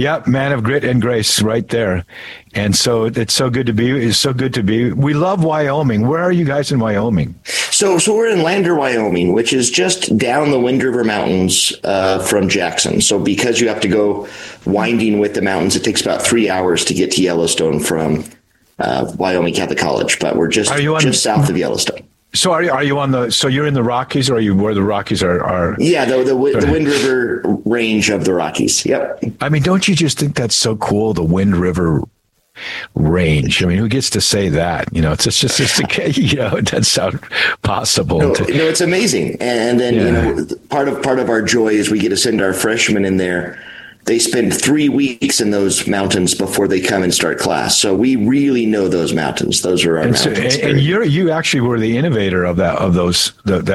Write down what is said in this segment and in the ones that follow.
Yeah, man of grit and grace right there. And so it's so good to be. It's so good to be. We love Wyoming. Where are you guys in Wyoming? So we're in Lander, Wyoming, which is just down the Wind River Mountains from Jackson. So because you have to go winding with the mountains, it takes about 3 hours to get to Yellowstone from Wyoming Catholic College. But we're just south of Yellowstone. So are you on so you're in the Rockies, or are you where the Rockies are? Yeah, the Wind River range of the Rockies. Yep. I mean, don't you just think that's so cool? The Wind River range. I mean, who gets to say that? It's just it doesn't sound possible. No, it's amazing. And then, part of our joy is we get to send our freshmen in there. They spend 3 weeks in those mountains before they come and start class. So we really know those mountains. Those are our mountains. And you actually were the innovator of those.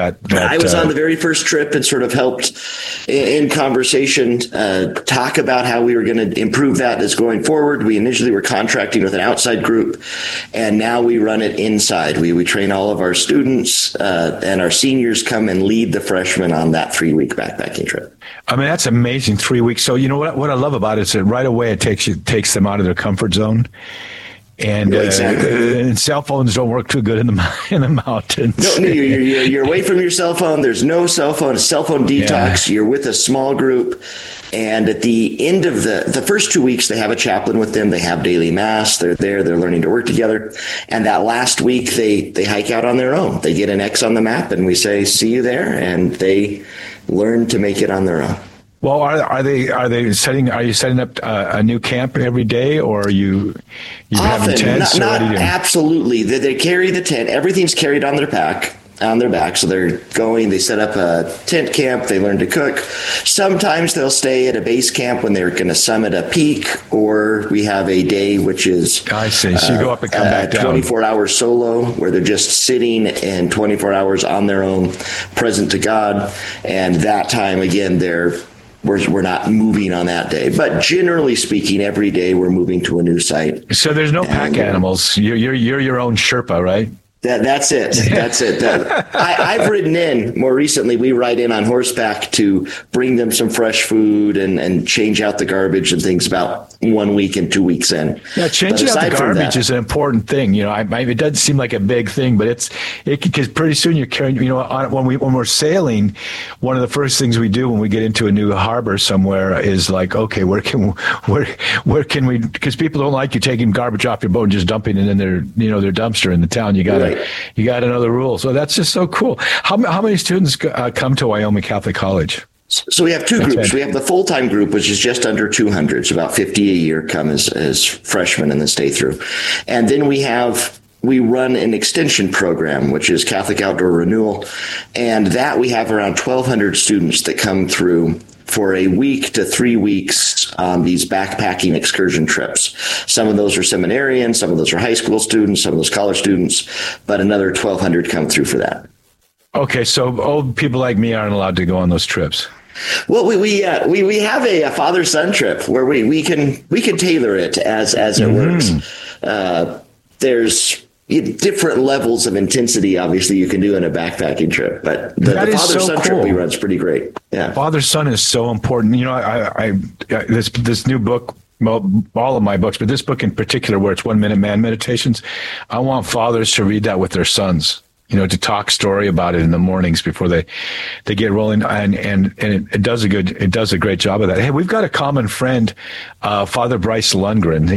I was on the very first trip and sort of helped in conversation talk about how we were going to improve that as going forward. We initially were contracting with an outside group, and now we run it inside. We train all of our students, and our seniors come and lead the freshmen on that 3-week backpacking trip. I mean, that's amazing. 3 weeks. So what I love about it is that right away it takes them out of their comfort zone, and, exactly. And cell phones don't work too good in the mountains. No, you're away from your cell phone. There's no cell phone. A cell phone detox. Yeah. You're with a small group, and at the end of the first 2 weeks, they have a chaplain with them. They have daily mass. They're there. They're learning to work together. And that last week, they hike out on their own. They get an X on the map, and we say, "See you there," and they learn to make it on their own. Well, are you setting up a new camp every day, or are you having tents? Not absolutely. They carry the tent. Everything's carried on their back. So they're going, they set up a tent camp. They learn to cook. Sometimes they'll stay at a base camp when they're going to summit a peak, or we have a day, which is, I see. So you go up and come back down. 24-hour solo, where they're just sitting in 24 hours on their own, present to God. And that time, again, we're not moving on that day, but generally speaking, every day we're moving to a new site. So there's no pack animals. You're your own Sherpa, right? That's it. That's it. I've ridden in more recently. We ride in on horseback to bring them some fresh food and change out the garbage and things about 1 week and 2 weeks in. Yeah, changing out the garbage is an important thing. It doesn't seem like a big thing, but because pretty soon you're carrying. When we're sailing, one of the first things we do when we get into a new harbor somewhere is like, okay, where can we? Because people don't like you taking garbage off your boat and just dumping it in their dumpster in the town. You got another rule. So that's just so cool. How many students come to Wyoming Catholic College? So we have two groups. We have the full-time group, which is just under 200. So about 50 a year come as freshmen and then stay through. And then we run an extension program, which is Catholic Outdoor Renewal. And that we have around 1,200 students that come through for a week to 3 weeks on these backpacking excursion trips. Some of those are seminarians, some of those are high school students, some of those college students, but another 1,200 come through for that. Okay, so old people like me aren't allowed to go on those trips. Well, we have a father-son trip where we can tailor it as it works. There's different levels of intensity, obviously, you can do in a backpacking trip, but the father-son trip we run is pretty great. Yeah, father-son is so important. This new book, all of my books, but this book in particular, where it's 1 Minute Man Meditations, I want fathers to read that with their sons. To talk story about it in the mornings before they get rolling, and it does a great job of that. Hey, we've got a common friend, Father Bryce Lundgren.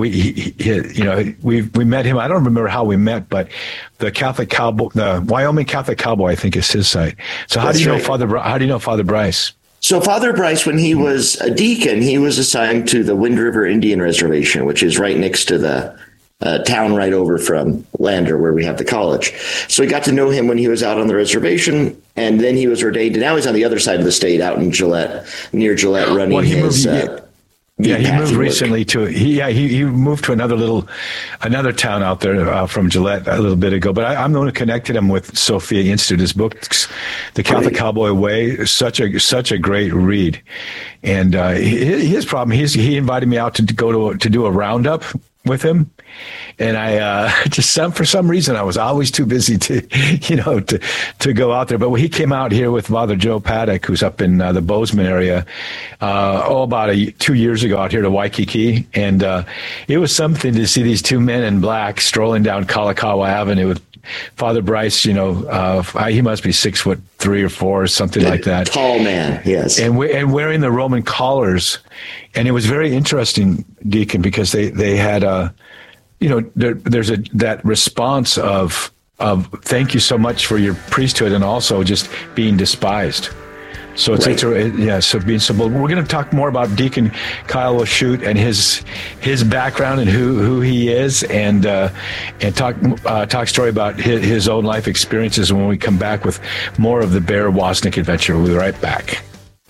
We met him. I don't remember how we met, but the Wyoming Catholic Cowboy, I think, is his site. So how do you know Father Bryce? So Father Bryce, when he was a deacon, he was assigned to the Wind River Indian Reservation, which is right next to the town right over from Lander, where we have the college. So we got to know him when he was out on the reservation, and then he was ordained. And now he's on the other side of the state, out in Gillette, near Gillette, running his. He moved recently he moved to another town out there from Gillette a little bit ago. But I'm the one who connected him with Sophia Institute. His book, The Catholic Cowboy Way, is such a great read. And his problem, he invited me out to do a roundup with him. And I for some reason, I was always too busy to go out there. But when he came out here with Father Joe Paddock, who's up in the Bozeman area, about 2 years ago out here to Waikiki. And it was something to see these two men in black strolling down Kalakaua Avenue with Father Bryce, he must be 6'3" or 4 or something like that. Tall man, yes. And wearing the Roman collars. And it was very interesting, Deacon, because they had there's that response of thank you so much for your priesthood, and also just being despised. So it's right. So being so bold. We're going to talk more about Deacon Kyle Washut and his background and who he is, and talk story about his own life experiences when we come back with more of the Bear Wozniak adventure. We'll be right back.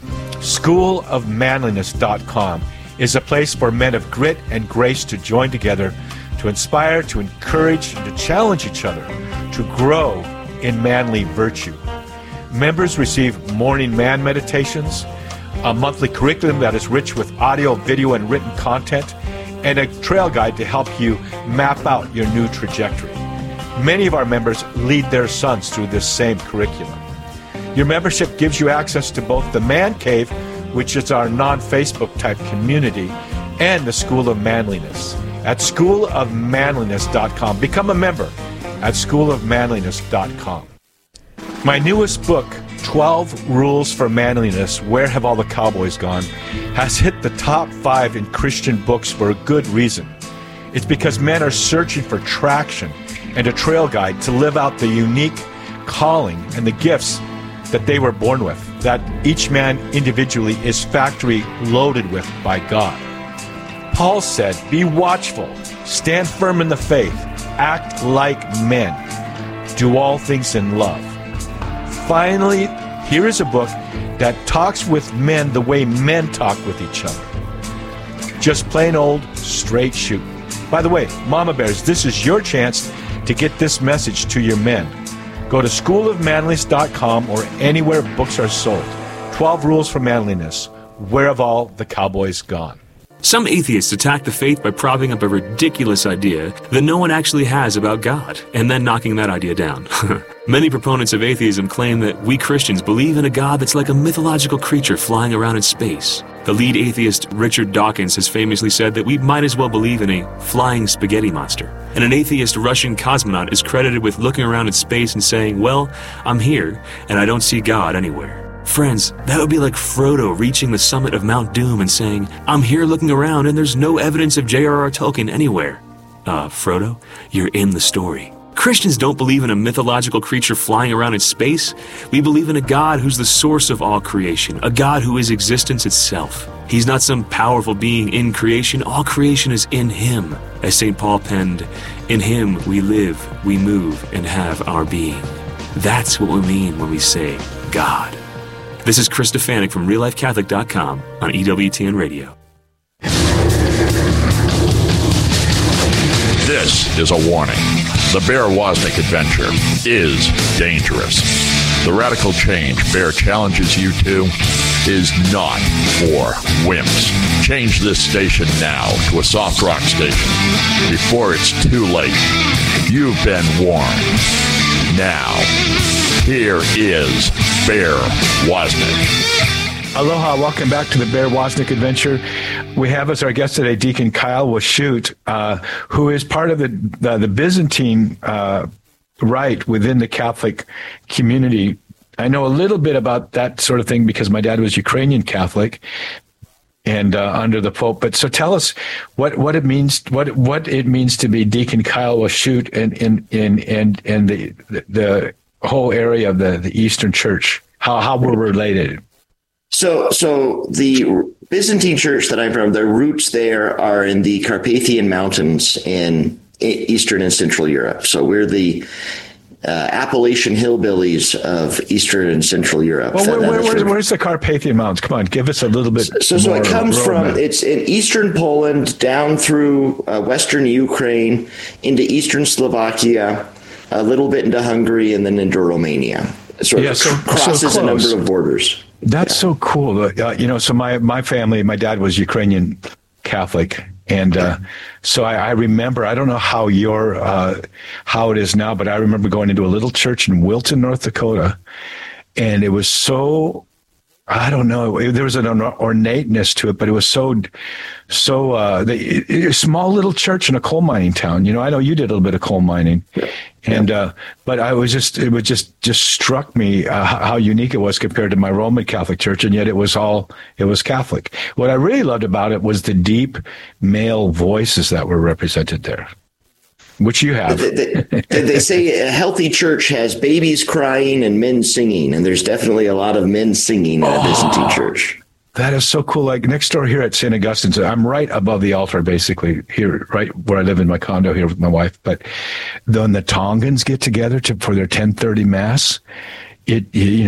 SchoolofManliness.com is a place for men of grit and grace to join together, to inspire, to encourage, and to challenge each other to grow in manly virtue. Members receive morning man meditations, a monthly curriculum that is rich with audio, video, and written content, and a trail guide to help you map out your new trajectory. Many of our members lead their sons through this same curriculum. Your membership gives you access to both the Man Cave, which is our non-Facebook type community, and the School of Manliness at SchoolofManliness.com. Become a member at SchoolofManliness.com. My newest book, 12 Rules for Manliness, Where Have All the Cowboys Gone?, has hit the top 5 in Christian books for a good reason. It's because men are searching for traction and a trail guide to live out the unique calling and the gifts that they were born with, that each man individually is factory loaded with by God. Paul said, be watchful, stand firm in the faith, act like men, do all things in love. Finally, here is a book that talks with men the way men talk with each other. Just plain old straight shoot. By the way, Mama Bears, this is your chance to get this message to your men. Go to SchoolofManliness.com or anywhere books are sold. 12 Rules for Manliness. Where have all the cowboys gone? Some atheists attack the faith by propping up a ridiculous idea that no one actually has about God, and then knocking that idea down. Many proponents of atheism claim that we Christians believe in a God that's like a mythological creature flying around in space. The lead atheist, Richard Dawkins, has famously said that we might as well believe in a flying spaghetti monster. And an atheist Russian cosmonaut is credited with looking around in space and saying, well, I'm here, and I don't see God anywhere. Friends, that would be like Frodo reaching the summit of Mount Doom and saying, I'm here looking around and there's no evidence of J.R.R. Tolkien anywhere. Frodo, you're in the story. Christians don't believe in a mythological creature flying around in space. We believe in a God who's the source of all creation, a God who is existence itself. He's not some powerful being in creation. All creation is in Him. As St. Paul penned, in Him we live, we move, and have our being. That's what we mean when we say God. This is Chris Stefanik from RealLifeCatholic.com on EWTN Radio. This is a warning. The Bear Wozniak adventure is dangerous. The radical change Bear challenges you to is not for wimps. Change this station now to a soft rock station before it's too late. You've been warned. Now, here is Bear Wozniak. Aloha, welcome back to the Bear Wozniak adventure. We have as our guest today Deacon Kyle Washut, who is part of the Byzantine rite within the Catholic community. I know a little bit about that sort of thing because my dad was Ukrainian Catholic and under the Pope. But so tell us what it means to be Deacon Kyle Washut and the whole area of the Eastern Church. How we're related. So the Byzantine Church that I'm from, their roots there are in the Carpathian Mountains in Eastern and Central Europe. So we're the Appalachian hillbillies of Eastern and Central Europe. Well, where's the Carpathian Mountains? Come on, give us a little bit. So it comes from, it's in Eastern Poland, down through Western Ukraine, into Eastern Slovakia, a little bit into Hungary, and then into Romania. So it crosses a number of borders. That's so cool. So my family, my dad was Ukrainian Catholic, And so I remember, I don't know how how it is now, but I remember going into a little church in Wilton, North Dakota, and it was so, I don't know, there was an ornateness to it, but it was a small little church in a coal mining town. You know, I know you did a little bit of coal mining, and but it just struck me how unique it was compared to my Roman Catholic church, and yet it was Catholic. What I really loved about it was the deep male voices that were represented there, which you have. They say a healthy church has babies crying and men singing, and there's definitely a lot of men singing at a Byzantine church. That is so cool. Like next door here at St. Augustine's, I'm right above the altar, basically here, right where I live in my condo here with my wife. But when the Tongans get together for their 10:30 mass, it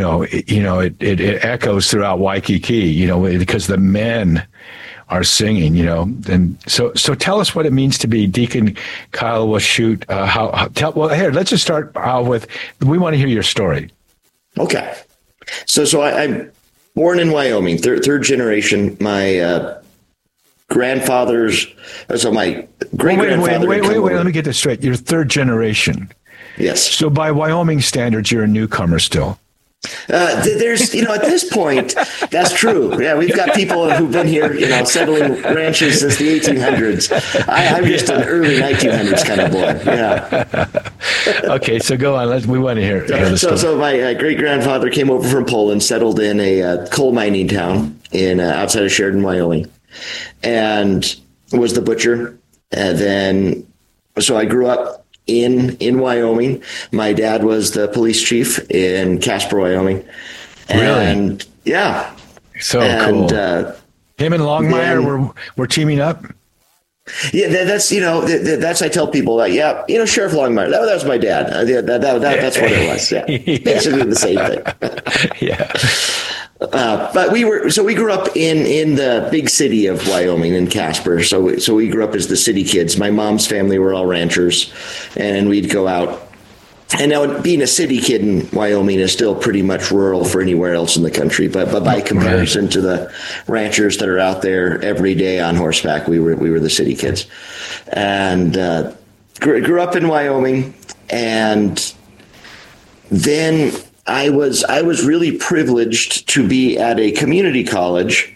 echoes throughout Waikiki, you know, because the men are singing, you know. And so tell us what it means to be Deacon Kyle Washut. Here, let's just start out with, we want to hear your story. Okay. So I'm born in Wyoming, third generation. My grandfather's, so my great-grandfather. Wait, let me get this straight. You're third generation. Yes. So by Wyoming standards, you're a newcomer still. There's, at this point, that's true. Yeah, we've got people who've been here, settling ranches since the 1800s. I'm just an early 1900s kind of boy. Yeah. Okay, so go on. We want to hear the story. So my great-grandfather came over from Poland, settled in a coal mining town outside of Sheridan, Wyoming, and was the butcher. And then, so I grew up in Wyoming. My dad was the police chief in Casper, Wyoming. And really? Yeah. So cool. Him and Longmire were teaming up. Yeah, that's I tell people that. Yeah, Sheriff Longmire. That was my dad. That's what it was. Yeah, basically the same thing. Yeah. But we grew up in the big city of Wyoming, in Casper. So we grew up as the city kids. My mom's family were all ranchers, and we'd go out. And now, being a city kid in Wyoming is still pretty much rural for anywhere else in the country. But by comparison to the ranchers that are out there every day on horseback, we were the city kids. And grew up in Wyoming, and then I was really privileged to be at a community college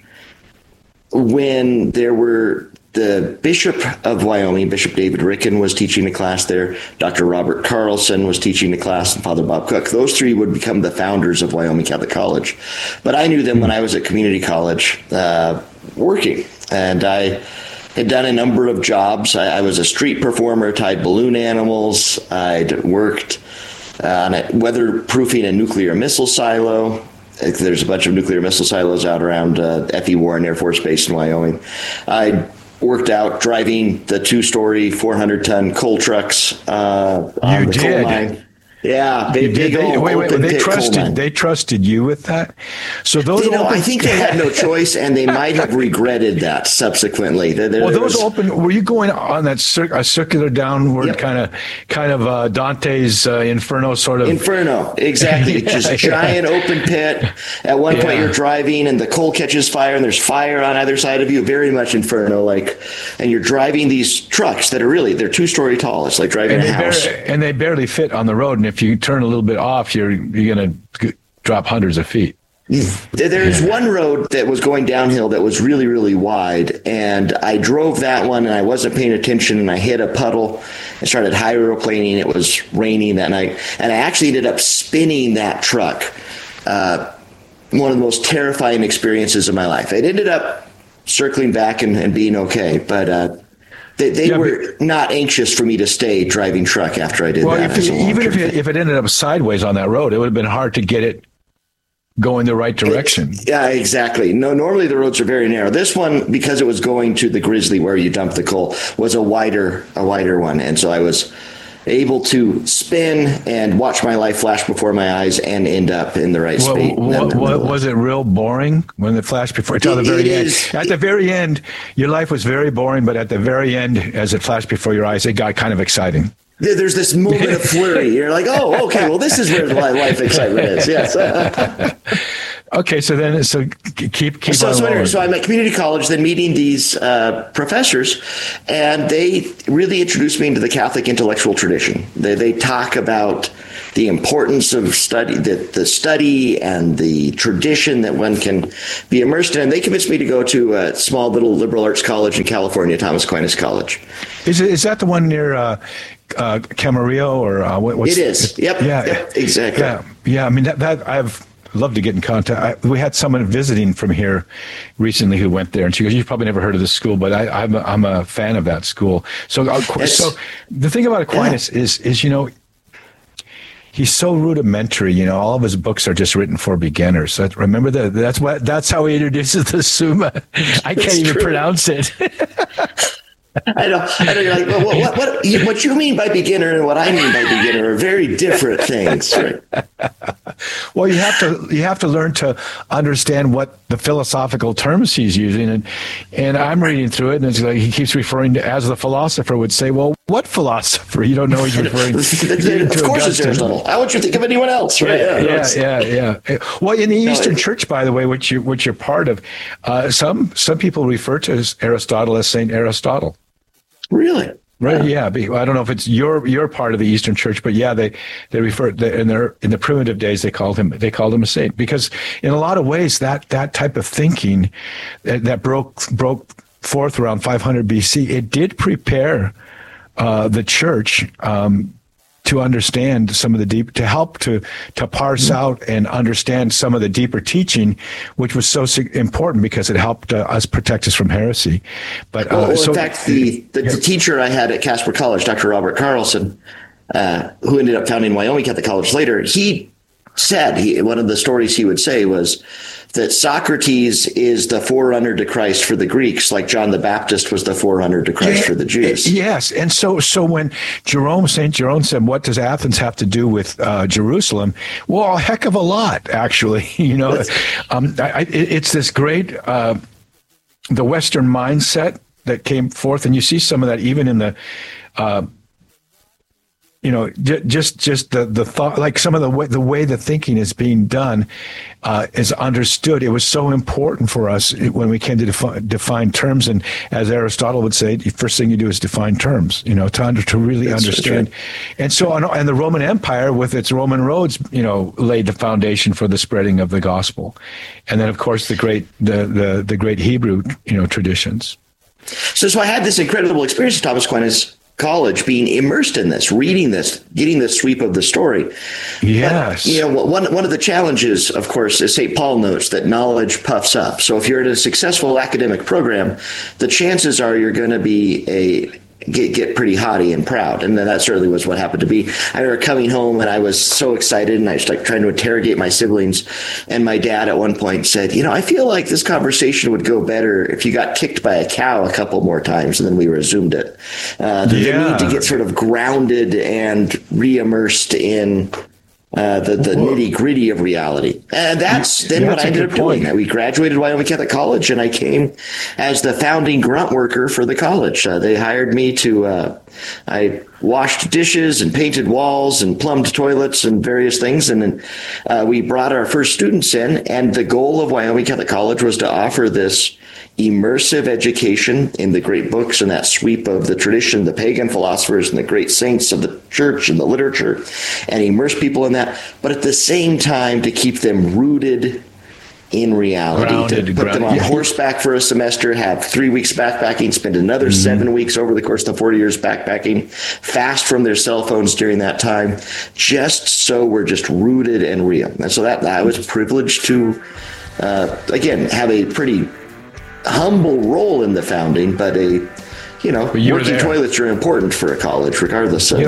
when there were the Bishop of Wyoming, Bishop David Ricken, was teaching a class there. Dr. Robert Carlson was teaching a class, and Father Bob Cook. Those three would become the founders of Wyoming Catholic College. But I knew them when I was at community college working, and I had done a number of jobs. I was a street performer, tied balloon animals. I'd worked on weatherproofing a nuclear missile silo. There's a bunch of nuclear missile silos out around F.E. Warren Air Force Base in Wyoming. I worked out driving the 2-story 400-ton coal trucks on the coal mine. Yeah, they trusted you with that. So those I think they had no choice, and they might have regretted that subsequently. Were you going on that circular downward kind of Dante's Inferno sort of? Inferno, exactly. Just giant open pit. At one point, you're driving, and the coal catches fire, and there's fire on either side of you. Very much Inferno-like, and you're driving these trucks that are they're 2-story tall. It's like driving a house, and they barely fit on the road. And if you turn a little bit off, you're going to drop hundreds of feet. There's one road that was going downhill that was really, really wide, and I drove that one, and I wasn't paying attention, and I hit a puddle and started hydroplaning. It was raining that night, and I actually ended up spinning that truck. One of the most terrifying experiences of my life. It ended up circling back and being okay, but They were not anxious for me to stay driving truck after I did that. If it ended up sideways on that road, it would have been hard to get it going the right direction. Yeah, exactly. No, normally the roads are very narrow. This one, because it was going to the Grizzly where you dump the coal, was a wider one. And so I was able to spin and watch my life flash before my eyes and end up in the right spot. Was it real boring when it flashed before? Until the very end. At the very end, your life was very boring, but at the very end, as it flashed before your eyes, it got kind of exciting. There's this moment of flurry. You're like, oh, okay, well, this is where the life excitement is. Yes. Okay, so keep so I'm at community college, then meeting these professors, and they really introduced me into the Catholic intellectual tradition. They talk about the importance of study, the study and the tradition that one can be immersed in. And they convinced me to go to a small little liberal arts college in California, Thomas Aquinas College. Is that the one near Camarillo or what's it is? Yep. Yeah. Yep, exactly. Yeah. I mean that I've loved to get in contact. We had someone visiting from here recently who went there, and she goes, "You've probably never heard of this school, but I'm a fan of that school." So the thing about Aquinas is he's so rudimentary. All of his books are just written for beginners. Remember that's how he introduces the Summa. I can't even pronounce it. I know. You're like, well, what you mean by beginner and what I mean by beginner are very different things. Right? Well, you have to learn to understand what the philosophical terms he's using, and I'm reading through it, and it's like he keeps referring to, as the philosopher would say, well, what philosopher? You don't know he's referring to. Of course, it's Aristotle. How would you think of anyone else? Right? Yeah. Well, in the Eastern Church, by the way, which you're part of, some people refer to Aristotle as Saint Aristotle. Really? Right. Yeah. I don't know if it's your part of the Eastern Church, but yeah, they refer in the primitive days they called him a saint, because in a lot of ways that type of thinking that broke forth around 500 BC, it did prepare the church to understand some of the to help to parse out and understand some of the deeper teaching, which was so important because it helped us protect us from heresy. But in fact, the teacher I had at Casper College, Dr. Robert Carlson, who ended up founding Wyoming Catholic College later, he said one of the stories he would say was that Socrates is the forerunner to Christ for the Greeks, like John the Baptist was the forerunner to Christ for the Jews. Yes, and so when Saint Jerome said, "What does Athens have to do with Jerusalem?" Well, a heck of a lot, actually. It's this great the Western mindset that came forth, and you see some of that even in the. Just the thought, like some of the way the thinking is being done is understood. It was so important for us when we came to define terms. And as Aristotle would say, the first thing you do is define terms, to really understand. And so and the Roman Empire with its Roman roads, laid the foundation for the spreading of the gospel. And then, of course, the great Hebrew, traditions. So I had this incredible experience at Thomas Aquinas College, being immersed in this, reading this, getting the sweep of the story. Yes. But, one of the challenges, of course, is St. Paul notes that knowledge puffs up. So if you're in a successful academic program, the chances are you're going to be get pretty haughty and proud. And that certainly was what happened to me. I remember coming home and I was so excited, and I was like trying to interrogate my siblings. And my dad at one point said, I feel like this conversation would go better if you got kicked by a cow a couple more times and then we resumed it. The need to get sort of grounded and re-immersed in the nitty-gritty of reality. And that's what I ended up doing. We graduated Wyoming Catholic College, and I came as the founding grunt worker for the college. They hired me to I washed dishes and painted walls and plumbed toilets and various things. And then we brought our first students in, and the goal of Wyoming Catholic College was to offer this immersive education in the great books and that sweep of the tradition, the pagan philosophers and the great saints of the church and the literature, and immerse people in that, but at the same time to keep them rooted in reality, to put them on horseback for a semester, have 3 weeks backpacking, spend another 7 weeks over the course of the 40 years backpacking, fast from their cell phones during that time, just so we're just rooted and real. And so that I was privileged to, again, have a pretty humble role in the founding, but working toilets are important for a college, regardless of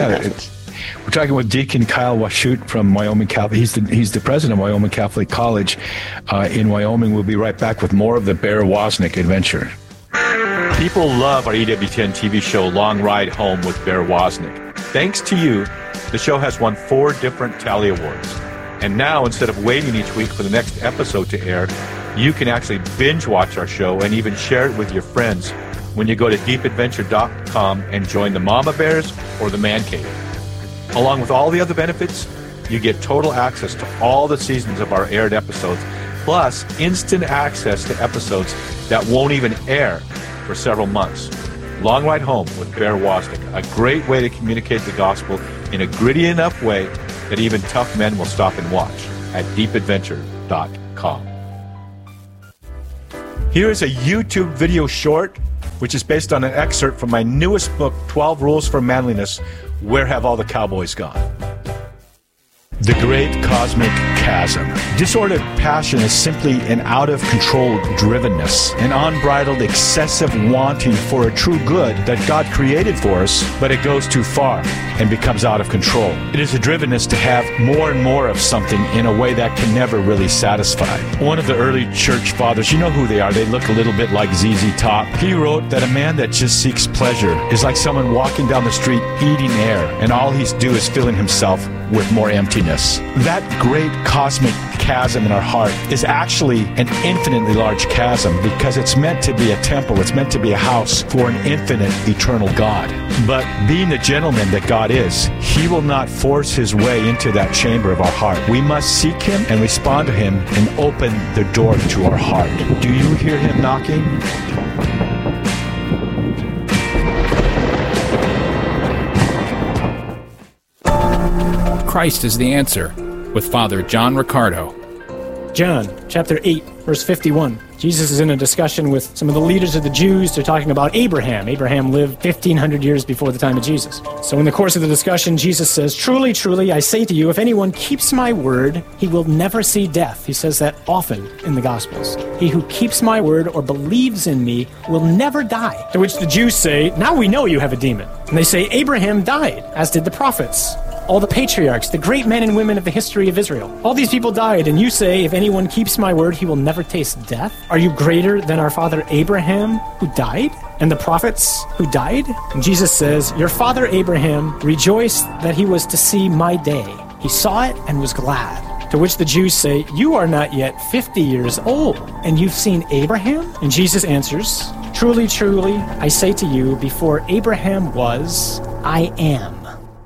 we're talking with Deacon Kyle Washut from Wyoming Catholic. He's the president of Wyoming Catholic College in Wyoming. We'll be right back with more of the Bear Wozniak adventure. People love our EWTN TV show Long Ride Home with Bear Wozniak. Thanks to you, the show has won 4 different Tally Awards. And now, instead of waiting each week for the next episode to air, you can actually binge watch our show and even share it with your friends when you go to deepadventure.com and join the Mama Bears or the Man Cave. Along with all the other benefits, you get total access to all the seasons of our aired episodes, plus instant access to episodes that won't even air for several months. Long Ride Home with Bear Wozniak, a great way to communicate the gospel in a gritty enough way that even tough men will stop and watch at deepadventure.com. Here is a YouTube video short, which is based on an excerpt from my newest book, 12 Rules for Manliness, Where Have All the Cowboys Gone? The Great Cosmic Chasm. Disordered passion is simply an out-of-control drivenness, an unbridled, excessive wanting for a true good that God created for us, but it goes too far and becomes out of control. It is a drivenness to have more and more of something in a way that can never really satisfy. One of the early church fathers, you know who they are, they look a little bit like ZZ Top. He wrote that a man that just seeks pleasure is like someone walking down the street eating air, and all he's do is filling himself with more emptiness. That great cosmic chasm in our heart is actually an infinitely large chasm because it's meant to be a temple, it's meant to be a house for an infinite, eternal God. But being the gentleman that God is, He will not force His way into that chamber of our heart. We must seek Him and respond to Him and open the door to our heart. Do you hear Him knocking? Christ is the Answer, with Father John Riccardo. John, chapter 8, verse 51. Jesus is in a discussion with some of the leaders of the Jews. They're talking about Abraham. Abraham lived 1,500 years before the time of Jesus. So in the course of the discussion, Jesus says, "Truly, truly, I say to you, if anyone keeps my word, he will never see death." He says that often in the Gospels. "He who keeps my word or believes in me will never die." To which the Jews say, "Now we know you have a demon." And they say, "Abraham died, as did the prophets. All the patriarchs, the great men and women of the history of Israel. All these people died, and you say, if anyone keeps my word, he will never taste death? Are you greater than our father Abraham, who died? And the prophets who died?" And Jesus says, "Your father Abraham rejoiced that he was to see my day. He saw it and was glad." To which the Jews say, "You are not yet 50 years old, and you've seen Abraham?" And Jesus answers, "Truly, truly, I say to you, before Abraham was, I am."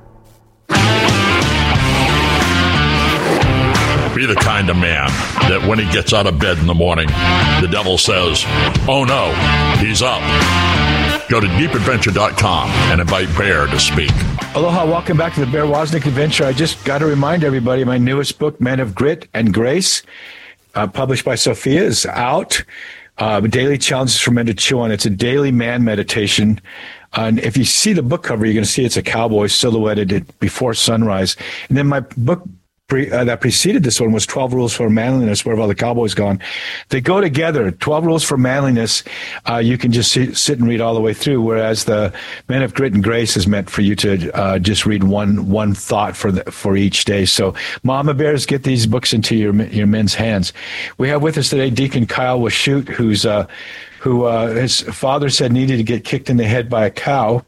Be the kind of man that when he gets out of bed in the morning, the devil says, "Oh no, he's up." Go to deepadventure.com and invite Bear to speak. Aloha, welcome back to the Bear Wozniak Adventure. I just got to remind everybody, my newest book, Men of Grit and Grace, published by Sophia, is out. Daily Challenges for Men to Chew On. It's a daily man meditation. And if you see the book cover, you're going to see it's a cowboy silhouetted before sunrise. And then my book that preceded this one was 12 Rules for Manliness, Where Have All the Cowboys Gone? They go together. 12 Rules for Manliness, you can just sit and read all the way through, whereas the Men of Grit and Grace is meant for you to just read one thought for each day. So, Mama Bears, get these books into your men's hands. We have with us today Deacon Kyle Washut, who his father said needed to get kicked in the head by a cow.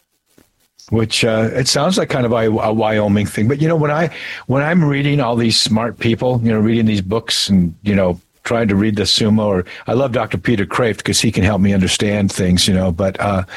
Which it sounds like kind of a Wyoming thing, but when I'm reading all these smart people, reading these books and trying to read the Sumo, or I love Dr. Peter Kraft because he can help me understand things, but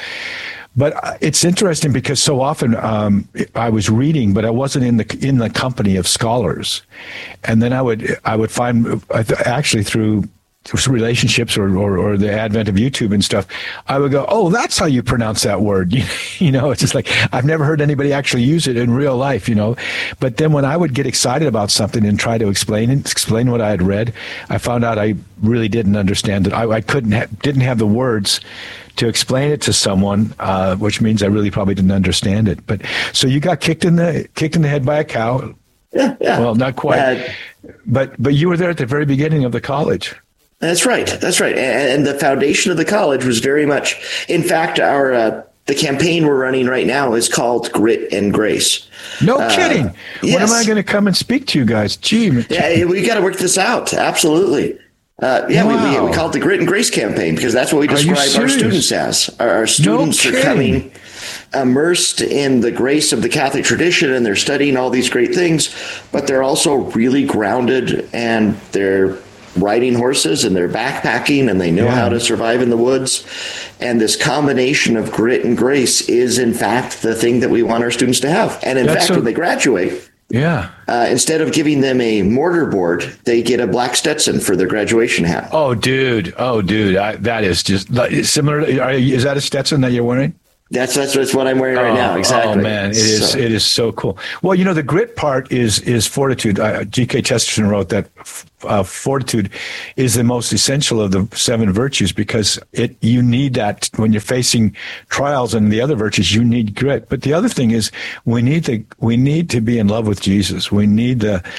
it's interesting because so often I was reading, but I wasn't in the company of scholars, and then I would find actually through relationships or the advent of YouTube and stuff, I would go, "Oh, that's how you pronounce that word." It's just like, I've never heard anybody actually use it in real life, But then when I would get excited about something and try to explain what I had read, I found out I really didn't understand it. I didn't have the words to explain it to someone, which means I really probably didn't understand it. But so you got kicked in the head by a cow. Yeah. Well, not quite. But you were there at the very beginning of the college. That's right. And the foundation of the college was very much, in fact, the campaign we're running right now is called Grit and Grace. No kidding. Yes. When am I going to come and speak to you guys? Gee. Yeah, we got to work this out. Absolutely. Wow. We call it the Grit and Grace campaign because that's what we describe our students as. Our students are coming immersed in the grace of the Catholic tradition, and they're studying all these great things, but they're also really grounded, and they're riding horses and they're backpacking and they know how to survive in the woods. And this combination of grit and grace is in fact the thing that we want our students to have. And in fact, when they graduate, Yeah. Instead of giving them a mortarboard, they get a black Stetson for their graduation hat. Oh, dude. That is just similar. Is that a Stetson that you're wearing? That's what I'm wearing right now. Exactly. Oh man, it is so cool. Well, the grit part is fortitude. G.K. Chesterton wrote that fortitude is the most essential of the 7 virtues, because you need that when you're facing trials, and the other virtues you need grit. But the other thing is we need to be in love with Jesus. We need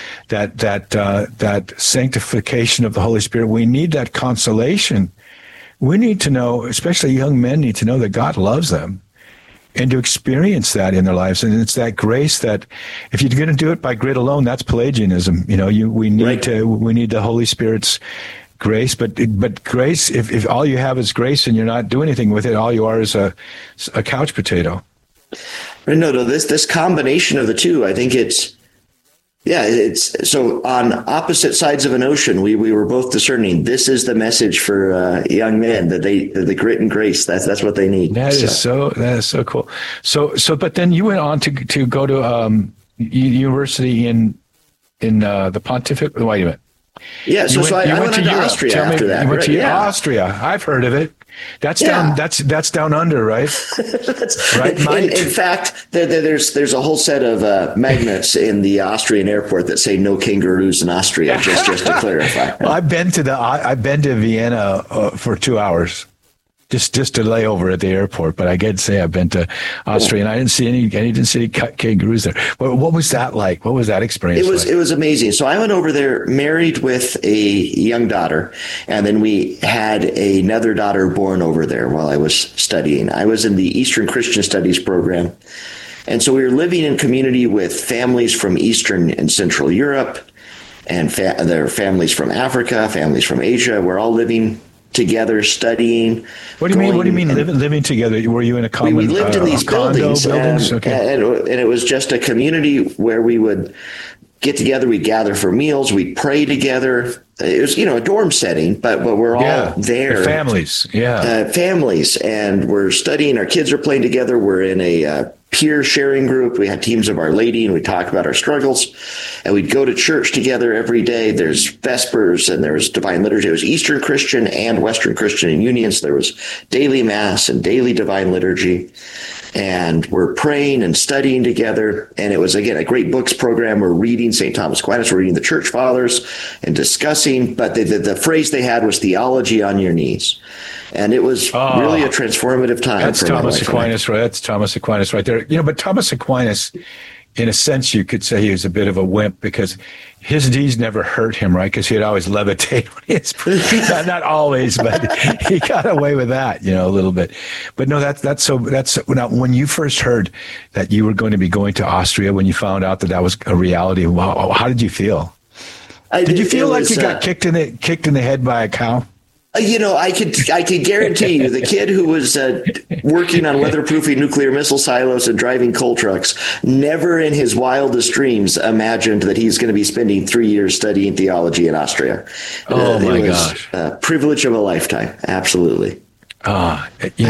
that sanctification of the Holy Spirit. We need that consolation. We need to know, especially young men need to know that God loves them and to experience that in their lives. And it's that grace that if you're going to do it by grit alone, that's Pelagianism. We need the Holy Spirit's grace, but grace, if all you have is grace and you're not doing anything with it, all you are is a couch potato. No, this combination of the two, I think it's so on opposite sides of an ocean, we were both discerning. This is the message for young men, that the grit and grace. That's what they need. That is so cool. So, but then you went on to go to university in the Pontific. Wait a minute. Yeah. So I went to Austria after that. You went to Austria. I've heard of it. That's down under, right? That's right. In fact, there's a whole set of magnets in the Austrian airport that say "No kangaroos in Austria." Just to clarify. Well, I've been to Vienna for 2 hours. Just to lay over at the airport, but I get to say I've been to Austria and I didn't see any kangaroos there. What was that like? What was that experience? It was amazing. So I went over there married with a young daughter, and then we had another daughter born over there while I was studying. I was in the Eastern Christian Studies program, and so we were living in community with families from Eastern and Central Europe, and there are families from Africa, families from Asia. We're all living together, studying. What do you mean living together? Were you in a common? We lived in these buildings, okay. and it was just a community where we would get together. We'd gather for meals. We'd pray together. It was a dorm setting, but we're all there. Families, families, and we're studying. Our kids are playing together. We're in a peer sharing group. We had teams of Our Lady, and we talk about our struggles, and we'd go to church together every day. There's Vespers and there's Divine Liturgy. It was Eastern Christian and Western Christian in union. So there was daily Mass and daily Divine Liturgy, and we're praying and studying together. And it was, again, a great books program. We're reading St. Thomas Aquinas, we're reading the Church Fathers and discussing, but the phrase they had was theology on your knees. And it was really a transformative time. That's Thomas Aquinas, right? That's Thomas Aquinas right there. But Thomas Aquinas, in a sense, you could say he was a bit of a wimp because his knees never hurt him, right? Because he'd always levitate. Not always, but he got away with that, a little bit. But no, that's now, when you first heard that you were going to be going to Austria, when you found out that was a reality, how did you feel? Did you feel like you got kicked in the head by a cow? I could guarantee you the kid who was working on weatherproofing nuclear missile silos and driving coal trucks never in his wildest dreams imagined that he's going to be spending 3 years studying theology in Austria. Oh, my gosh. Privilege of a lifetime. Absolutely. I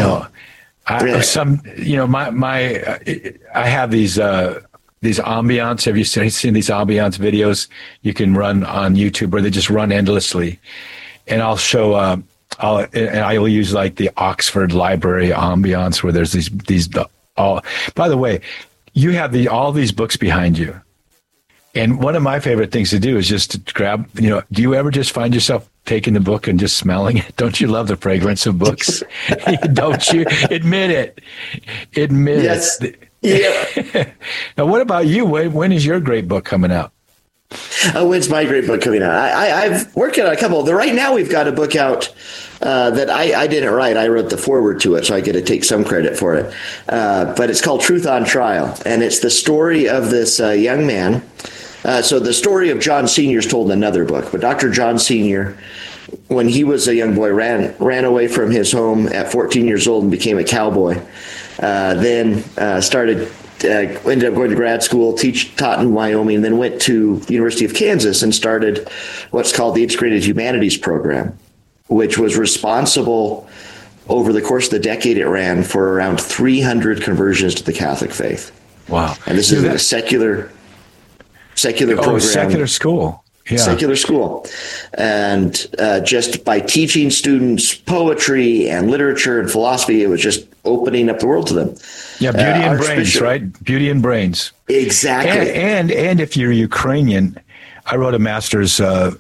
have these ambiance. Have you seen these ambiance videos you can run on YouTube where they just run endlessly? And I'll show, I will use like the Oxford Library ambiance where there's these by the way, you have all these books behind you. And one of my favorite things to do is just to grab, do you ever just find yourself taking the book and just smelling it? Don't you love the fragrance of books? Don't you? Admit it. Yes. Yeah. Now, what about you? When is your great book coming out? When's my great book coming out? I've worked on a couple. Right now, we've got a book out that I didn't write. I wrote the foreword to it, so I get to take some credit for it. But it's called Truth on Trial, and it's the story of this young man. So the story of John Sr. is told in another book, but Dr. John Sr., when he was a young boy, ran away from his home at 14 years old and became a cowboy. Then ended up going to grad school, taught in Wyoming, then went to University of Kansas and started what's called the Integrated Humanities Program, which was responsible over the course of the decade it ran for around 300 conversions to the Catholic faith. Wow. And this is a secular... secular program. Secular school. Yeah. Secular school. And just by teaching students poetry and literature and philosophy, it was just opening up the world to them. Yeah, beauty and brains, right? Beauty and brains. Exactly. And if you're Ukrainian, I wrote a master's,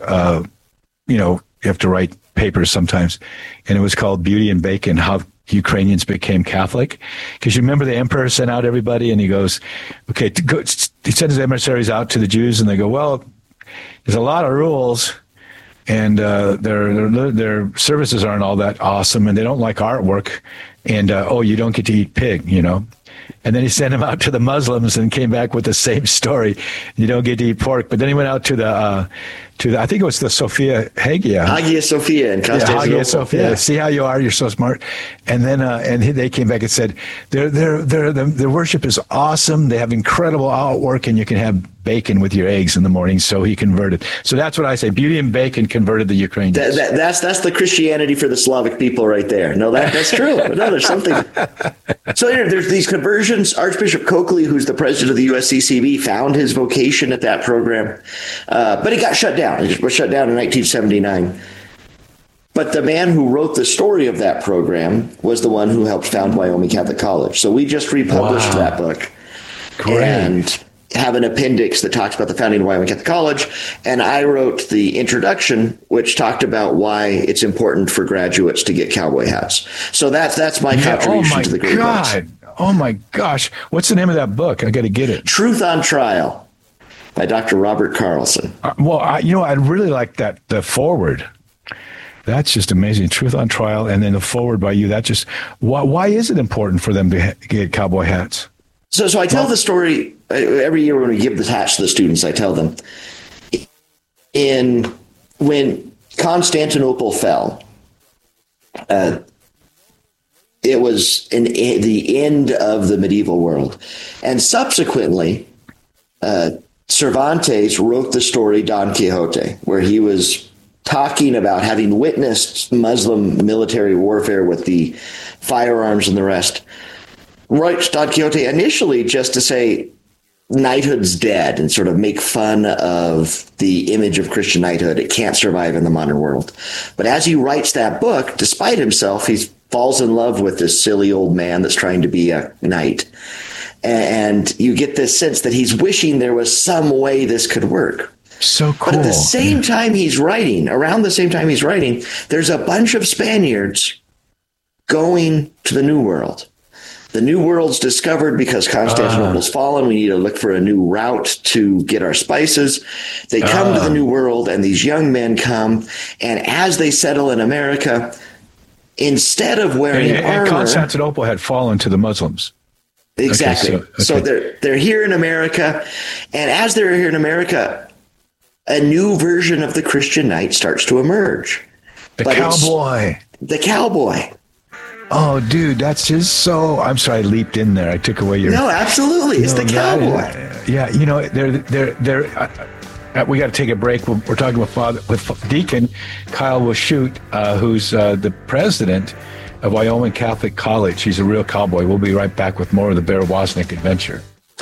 you have to write papers sometimes, and it was called Beauty and Bacon, How Ukrainians Became Catholic. Because you remember the emperor sent out everybody, and he goes, okay, he sent his emissaries out to the Jews, and they go, well, there's a lot of rules, and their services aren't all that awesome, and they don't like artwork, and you don't get to eat pig, And then he sent him out to the Muslims and came back with the same story. You don't get to eat pork. But then he went out to the I think it was the Sophia Hagia. Hagia Sophia in Constantinople. Hagia Sophia. Yeah. See how you are? You're so smart. And then they came back and said their worship is awesome. They have incredible artwork, and you can have bacon with your eggs in the morning. So he converted. So that's what I say. Beauty and bacon converted the Ukrainians. That's the Christianity for the Slavic people right there. No, that's true. No, there's something. So there's these conversions. Archbishop Coakley, who's the president of the USCCB, found his vocation at that program, but it got shut down. It was shut down in 1979. But the man who wrote the story of that program was the one who helped found Wyoming Catholic College. So we just republished that book. Great. And have an appendix that talks about the founding of Wyoming Catholic College. And I wrote the introduction, which talked about why it's important for graduates to get cowboy hats. So that's my contribution to the Great Books. Oh my gosh. What's the name of that book? I got to get it. Truth on Trial by Dr. Robert Carlson. I really like the forward. That's just amazing. Truth on Trial, and then the forward by you. That just, why is it important for them to get cowboy hats? So I tell the story every year when we give the hats to the students. I tell them when Constantinople fell, it was the end of the medieval world, and subsequently, Cervantes wrote the story Don Quixote, where he was talking about having witnessed Muslim military warfare with the firearms and the rest. Writes Don Quixote initially just to say knighthood's dead and sort of make fun of the image of Christian knighthood. It can't survive in the modern world. But as he writes that book, despite himself, he falls in love with this silly old man that's trying to be a knight. And you get this sense that he's wishing there was some way this could work. So cool. But at the same time around the same time he's writing, there's a bunch of Spaniards going to the New World. The New World's discovered because Constantinople's fallen. We need to look for a new route to get our spices. They come to the New World, and these young men come. And as they settle in America, instead of wearing armor... Constantinople had fallen to the Muslims. Exactly. Okay, so they're here in America, and as they're here in America, a new version of the Christian knight starts to emerge. The cowboy. Oh, dude, that's just so... I'm sorry, I leaped in there. I took away your... No, absolutely. It's the cowboy. We got to take a break. We're talking with Deacon Kyle Washut, who's the president of Wyoming Catholic College. He's a real cowboy. We'll be right back with more of the Bear Wozniak Adventure.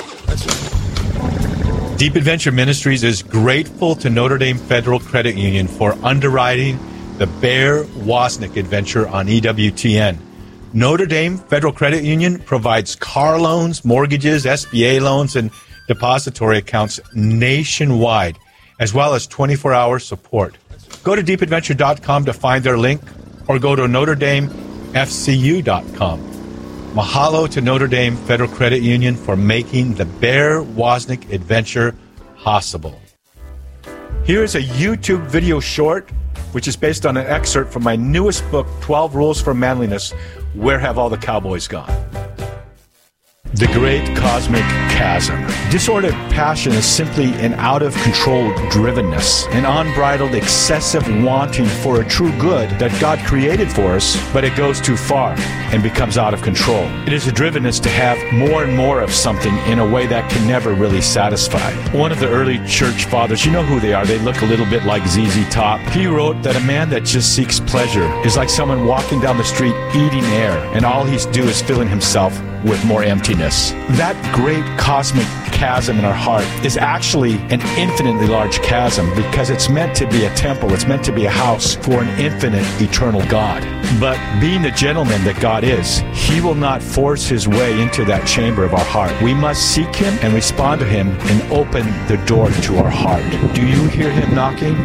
Deep Adventure Ministries is grateful to Notre Dame Federal Credit Union for underwriting the Bear Wozniak Adventure on EWTN. Notre Dame Federal Credit Union provides car loans, mortgages, SBA loans, and depository accounts nationwide, as well as 24-hour support. Go to deepadventure.com to find their link, or go to NotreDameFCU.com. Mahalo to Notre Dame Federal Credit Union for making the Bear Wozniak Adventure possible. Here's a YouTube video short, which is based on an excerpt from my newest book, 12 Rules for Manliness, Where Have All the Cowboys Gone? The Great Cosmic Chasm. Disordered passion is simply an out-of-control drivenness, an unbridled, excessive wanting for a true good that God created for us, but it goes too far and becomes out of control. It is a drivenness to have more and more of something in a way that can never really satisfy. One of the early church fathers, you know who they are, they look a little bit like ZZ Top. He wrote that a man that just seeks pleasure is like someone walking down the street eating air, and all he's doing is filling himself with more emptiness. That great cosmic chasm in our heart is actually an infinitely large chasm because it's meant to be a temple. It's meant to be a house for an infinite, eternal God. But being the gentleman that God is, he will not force his way into that chamber of our heart. We must seek him and respond to him and open the door to our heart. Do you hear him knocking?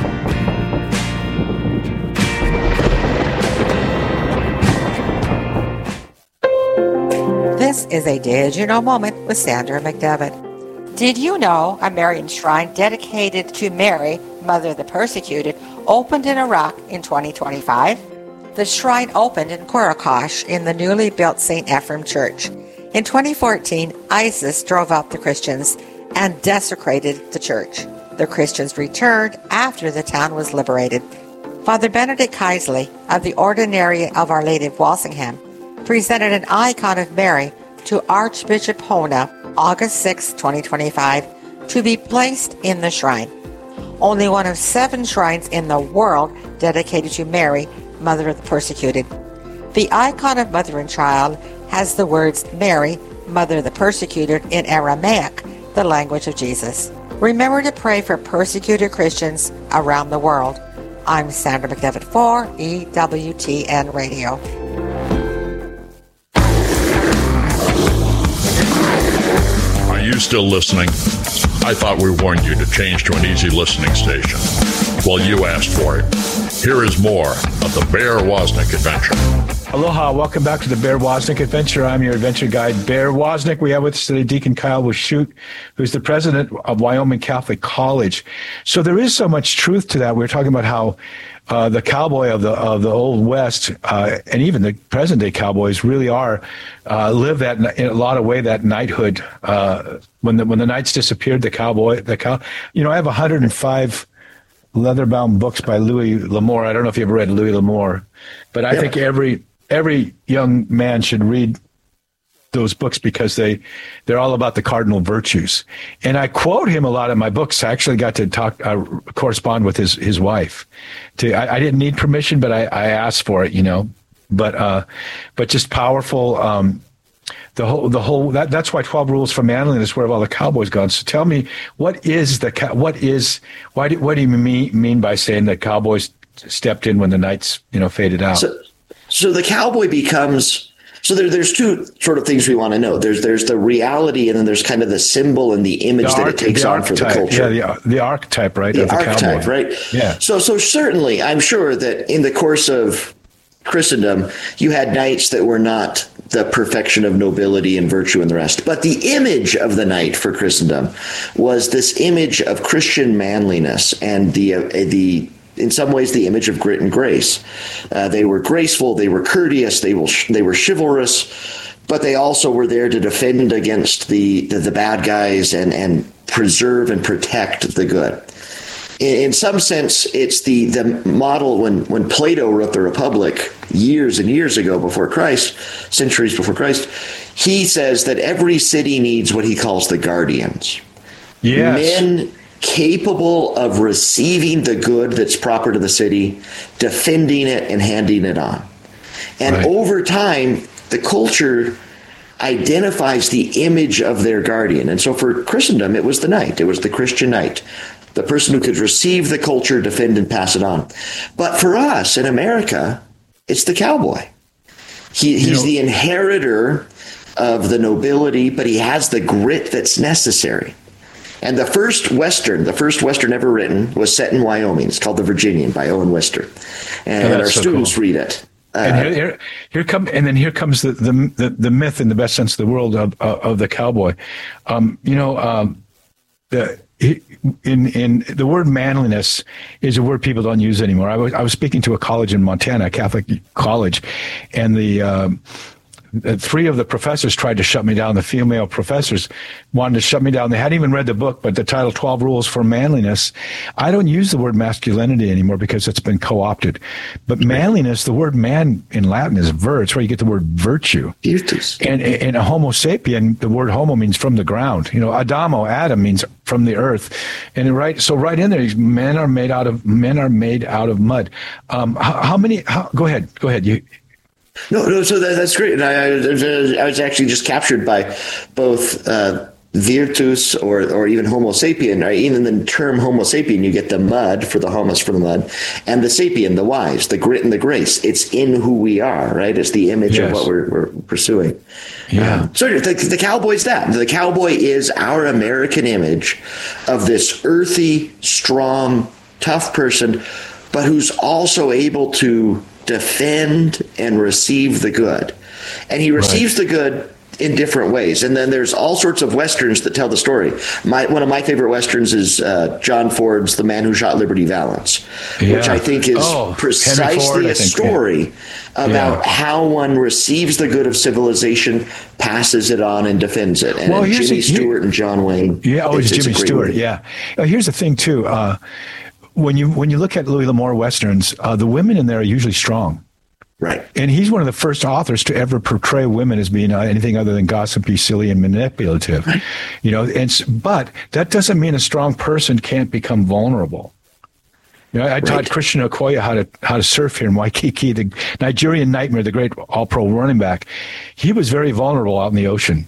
This is a Did You Know moment with Sandra McDevitt. Did you know a Marian shrine dedicated to Mary, Mother of the Persecuted, opened in Iraq in 2025? The shrine opened in Quraqqash in the newly built St. Ephraim Church. In 2014, ISIS drove out the Christians and desecrated the church. The Christians returned after the town was liberated. Father Benedict Keisley of the Ordinary of Our Lady of Walsingham presented an icon of Mary to Archbishop Hona August 6, 2025, to be placed in the shrine. Only one of 7 shrines in the world dedicated to Mary, Mother of the Persecuted. The icon of Mother and Child has the words Mary, Mother of the Persecuted in Aramaic, the language of Jesus. Remember to pray for persecuted Christians around the world. I'm Sandra McDevitt for EWTN Radio. Are you still listening? I thought we warned you to change to an easy listening station. Well, you asked for it. Here is more of the Bear Wozniak Adventure. Aloha, welcome back to the Bear Wozniak Adventure. I'm your adventure guide, Bear Wozniak. We have with us today Deacon Kyle Washut, who's the president of Wyoming Catholic College. So there is so much truth to that. We were talking about how the cowboy of the Old West, and even the present-day cowboys really are, live that, in a lot of way, that knighthood. When the knights disappeared, I have 105 leather-bound books by Louis L'Amour. I don't know if you ever read Louis L'Amour, but I think every young man should read those books because they're all about the cardinal virtues. And I quote him a lot in my books. I actually got to correspond with his wife. I didn't need permission, but I asked for it, But just powerful. That's why 12 Rules for Manliness, where have all the cowboys gone? So tell me, what do you mean by saying that cowboys stepped in when the knights, faded out? So the cowboy becomes, there's two sort of things we want to know. There's the reality, and then there's kind of the symbol and the image that it takes on for the culture. Yeah, the archetype, right? The archetype, right? Yeah. So certainly, I'm sure that in the course of Christendom, you had knights that were not the perfection of nobility and virtue and the rest. But the image of the knight for Christendom was this image of Christian manliness and the in some ways, the image of grit and grace. They were graceful, they were courteous, they were chivalrous, but they also were there to defend against the bad guys and preserve and protect the good. In some sense, it's the model when Plato wrote the Republic years and years ago before Christ, centuries before Christ. He says that every city needs what he calls the guardians. Yes. Men capable of receiving the good that's proper to the city, defending it, and handing it on. And over time, the culture identifies the image of their guardian. And so for Christendom, it was the knight. It was the Christian knight, the person who could receive the culture, defend, and pass it on. But for us in America, it's the cowboy. He's the inheritor of the nobility, but he has the grit that's necessary. And the first Western ever written was set in Wyoming. It's called The Virginian by Owen Wister. And our students read it. And here comes the myth in the best sense of the world of the cowboy. In the word manliness is a word people don't use anymore. I was speaking to a college in Montana, a Catholic college, and the 3 of the professors tried to shut me down. The female professors wanted to shut me down. They hadn't even read the book, but the title 12 Rules for Manliness. I don't use the word masculinity anymore because it's been co-opted. But manliness, the word man in Latin is vir. It's where you get the word virtue. Virtus. And a homo sapien, the word homo means from the ground. Adamo, Adam, means from the earth. And right in there, men are made out of mud. Go ahead. No. So that's great. And I was actually just captured by both virtus or even Homo sapien, right? Even the term Homo sapien, you get the mud for the homos for the mud, and the sapien, the wise, the grit and the grace. It's in who we are, right? It's the image of what we're pursuing. Yeah. So the cowboy's that. The cowboy is our American image of this earthy, strong, tough person, but who's also able to defend and receive the good. And he receives the good in different ways. And then there's all sorts of Westerns that tell the story. One of my favorite Westerns is John Ford's The Man Who Shot Liberty Valance, which I think is precisely a story about how one receives the good of civilization, passes it on, and defends it. And Jimmy Stewart and John Wayne. Yeah, it's Jimmy Stewart, here's the thing, too. When you look at Louis L'Amour Westerns, the women in there are usually strong. Right. And he's one of the first authors to ever portray women as being anything other than gossipy, silly, and manipulative. Right. But that doesn't mean a strong person can't become vulnerable. I taught Christian Okoye how to surf here in Waikiki, the Nigerian nightmare, the great all-pro running back. He was very vulnerable out in the ocean.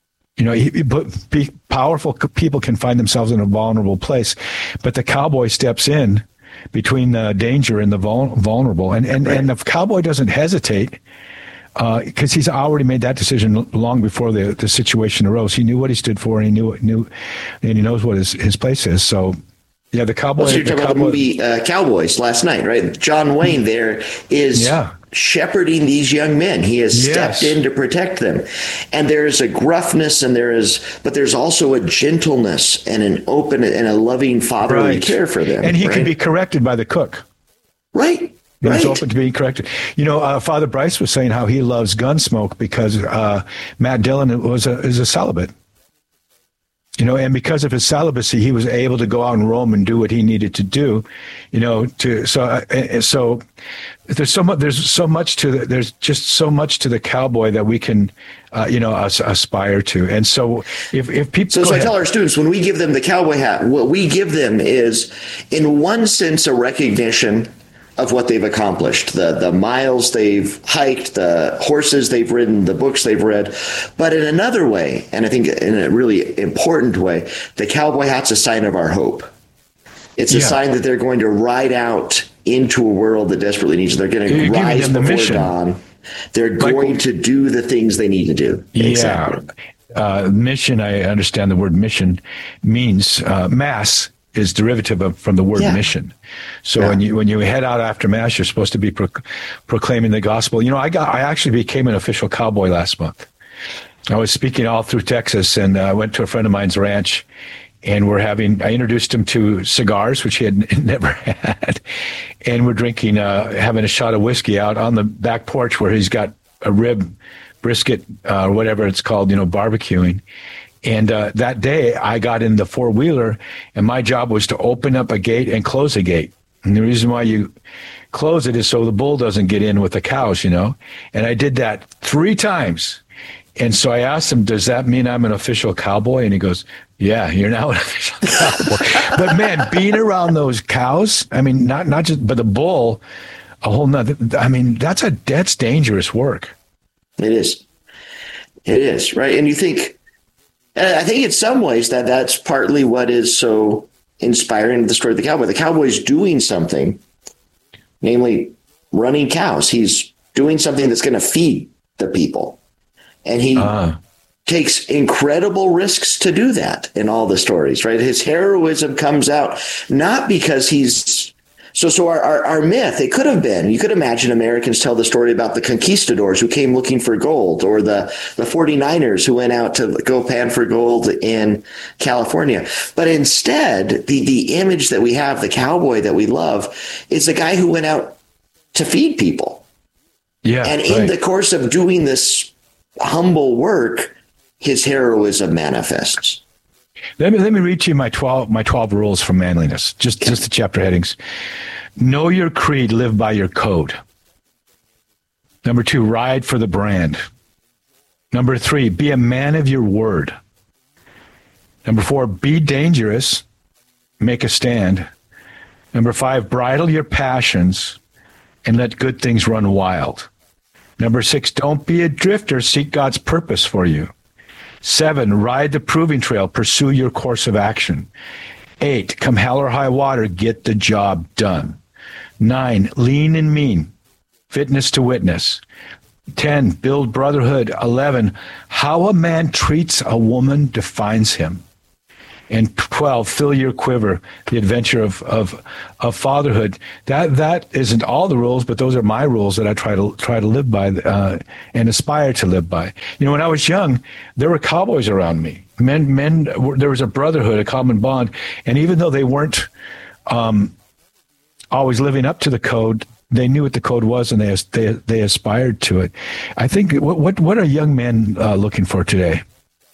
Powerful people can find themselves in a vulnerable place, but the cowboy steps in between the danger and the vulnerable. And the cowboy doesn't hesitate because he's already made that decision long before the situation arose. He knew what he stood for, and he knew, and he knows what his place is. So, yeah, the cowboy. So you're talking about the movie Cowboys last night, right? John Wayne there is shepherding these young men. He has stepped in to protect them. And there is a gruffness but there's also a gentleness and an open and a loving fatherly care for them. And he can be corrected by the cook. Right. He's open to being corrected. Father Bryce was saying how he loves Gunsmoke because Matt Dillon is a celibate. And because of his celibacy, he was able to go out and roam and do what he needed to do. So there's so much to the cowboy that we can, aspire to. And so if people, so I tell our students, when we give them the cowboy hat, what we give them is, in one sense, a recognition of what they've accomplished, the miles they've hiked, the horses they've ridden, the books they've read. But in another way, and I think in a really important way, the cowboy hat's a sign of our hope. It's a sign that they're going to ride out into a world that desperately needs it. They're going to rise before dawn. They're going to do the things they need to do. Yeah. Exactly. Mission, I understand the word mission means mass is derivative from the word mission. So when you head out after Mass, you're supposed to be proclaiming the gospel. I actually became an official cowboy last month. I was speaking all through Texas, and I went to a friend of mine's ranch, and I introduced him to cigars, which he had never had, and we're drinking, having a shot of whiskey out on the back porch where he's got a rib brisket, whatever it's called, barbecuing. And that day, I got in the four-wheeler, and my job was to open up a gate and close a gate. And the reason why you close it is so the bull doesn't get in with the cows, And I did that 3 times. And so I asked him, does that mean I'm an official cowboy? And he goes, yeah, you're now an official cowboy. But, man, being around those cows, I mean, not just, but the bull, a whole nother, I mean, that's dangerous work. It is, right? And you think, I think in some ways that's partly what is so inspiring the story of the cowboy. The cowboy's doing something, namely running cows. He's doing something that's going to feed the people. And he takes incredible risks to do that in all the stories, right? His heroism comes out not because he's... So our myth, it could have been, you could imagine Americans tell the story about the conquistadors who came looking for gold, or the 49ers who went out to go pan for gold in California. But instead, the image that we have, the cowboy that we love, is the guy who went out to feed people. Yeah. And in the course of doing this humble work, his heroism manifests. Let me read to you my 12 rules for manliness. Just the chapter headings. Know your creed, live by your code. Number 2, ride for the brand. Number 3, be a man of your word. Number 4, be dangerous, make a stand. Number 5, bridle your passions and let good things run wild. Number 6, don't be a drifter. Seek God's purpose for you. 7, ride the proving trail. Pursue your course of action. 8, come hell or high water, get the job done. 9, lean and mean. Fitness to witness. 10, build brotherhood. 11, how a man treats a woman defines him. And 12, fill your quiver, the adventure of fatherhood. That isn't all the rules, but those are my rules that I try to live by and aspire to live by. You know, when I was young, there were cowboys around me. Men. There was a brotherhood, a common bond, and even though they weren't always living up to the code, they knew what the code was, and they aspired to it. I think what are young men looking for today?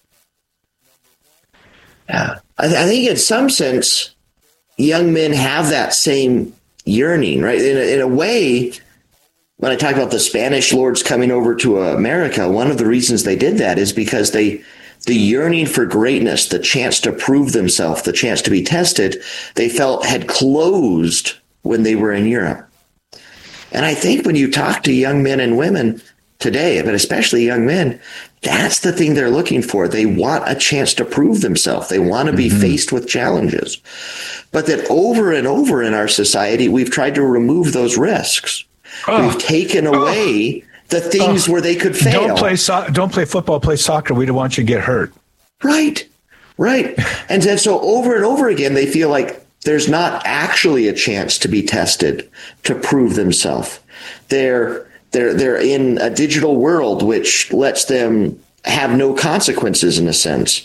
Yeah, I think in some sense, young men have that same yearning, right? In a way, when I talk about the Spanish lords coming over to America, one of the reasons they did that is because the yearning for greatness, the chance to prove themselves, the chance to be tested, they felt had closed when they were in Europe. And I think when you talk to young men and women today, but especially young men, that's the thing they're looking for. They want a chance to prove themselves. They want to be faced with challenges. But that over and over in our society, we've tried to remove those risks. We've taken away the things where they could fail. Don't play football, play soccer. We don't want you to get hurt. Right. And then so over and over again, they feel like there's not actually a chance to be tested, to prove themselves. They're in a digital world which lets them have no consequences in a sense.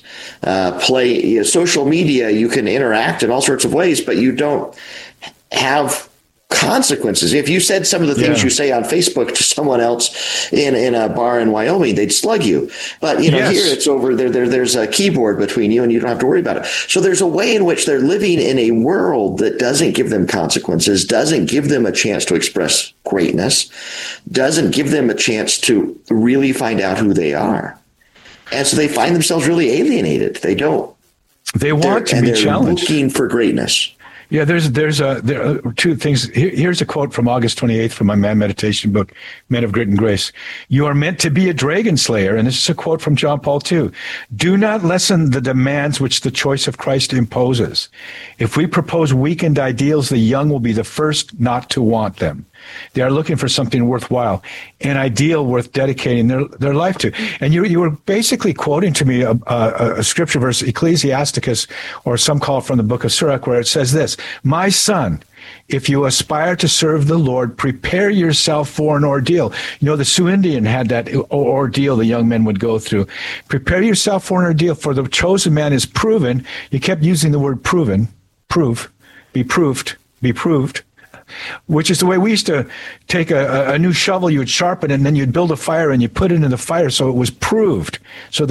Social media, you can interact in all sorts of ways, but you don't have consequences. If you said some of the things you say on Facebook to someone else in a bar in Wyoming, they'd slug you. But here it's over there. There's a keyboard between you, and you don't have to worry about it. So there's a way in which they're living in a world that doesn't give them consequences, doesn't give them a chance to express greatness, doesn't give them a chance to really find out who they are. And so they find themselves really alienated. They don't. They want to be challenged. Looking for greatness. Yeah, there are two things. Here's a quote from August 28th from my Man Meditation book, Men of Grit and Grace. You are meant to be a dragon slayer. And this is a quote from John Paul II. Do not lessen the demands which the choice of Christ imposes. If we propose weakened ideals, the young will be the first not to want them. They are looking for something worthwhile, an ideal worth dedicating their life to. And you were basically quoting to me a scripture verse, Ecclesiasticus, or some call it from the book of Sirach, where it says this, my son, if you aspire to serve the Lord, prepare yourself for an ordeal. You know, the Sioux Indian had that ordeal the young men would go through. Prepare yourself for an ordeal, for the chosen man is proven. You kept using the word proven, be proved, which is the way we used to take a new shovel, you would sharpen it, and then you'd build a fire and you put it in the fire so it was proved, so